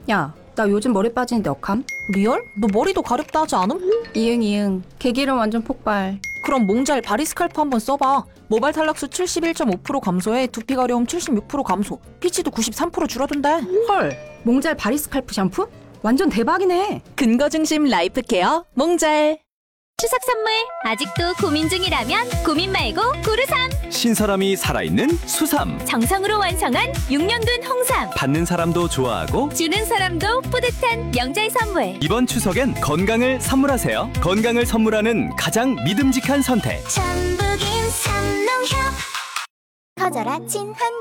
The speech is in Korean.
야, 나 요즘 머리 빠지는데 어감? 리얼? 너 머리도 가렵다 하지 않음? 이응. 개기름 완전 폭발. 그럼 몽잘 바리스칼프 한번 써봐. 모발 탈락수 71.5% 감소에 두피 가려움 76% 감소, 피치도 93% 줄어든대. 헐, 몽잘 바리스칼프 샴푸? 완전 대박이네. 근거 중심 라이프 케어 몽잘. 추석 선물 아직도 고민 중이라면 고민 말고 고르삼. 신선함이 살아있는 수삼. 정성으로 완성한 6년 된 홍삼. 받는 사람도 좋아하고 주는 사람도 뿌듯한 명절 선물. 이번 추석엔 건강을 선물하세요. 건강을 선물하는 가장 믿음직한 선택. 전북인 삼농협. 커져라 친환